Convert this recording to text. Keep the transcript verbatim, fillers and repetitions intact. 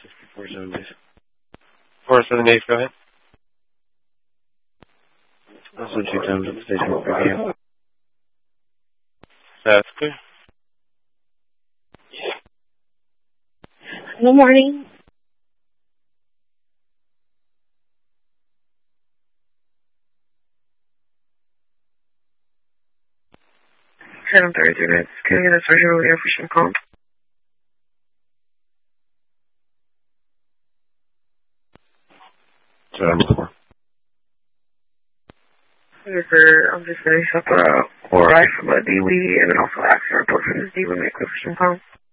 Four seven days. Four seven days. Go ahead. Also two times at the station for picking up. That's clear. Good morning. seven thirty minutes. Can I get a surgery here for some comp? seven four. For, I'm just finishing up a core eye from a D W E and then also ask for a report from this D W E make for some comp.